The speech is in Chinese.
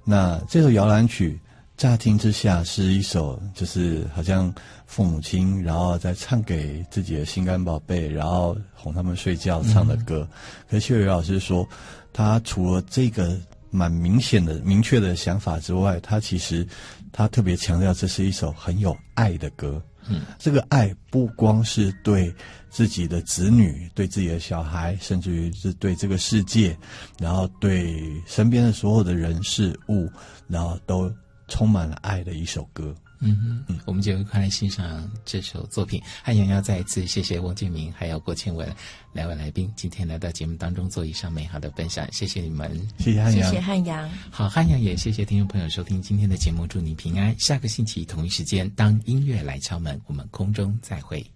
那这首摇篮曲乍听之下是一首就是好像父母亲然后再唱给自己的心肝宝贝，然后哄他们睡觉唱的歌。可是谢宇老师说，他除了这个蛮明确的想法之外，他其实他特别强调这是一首很有爱的歌。这个爱不光是对自己的子女，对自己的小孩，甚至于是对这个世界，然后对身边的所有的人事物，然后都充满了爱的一首歌。 我们就快来欣赏这首作品。汉阳要再一次谢谢翁建民还有郭倩文两位来宾今天来到节目当中做以上美好的分享，谢谢你们。 谢谢汉阳。 谢谢汉阳。 好，汉阳也谢谢听众朋友收听今天的节目，祝你平安。下个星期同一时间当音乐来敲门，我们空中再会。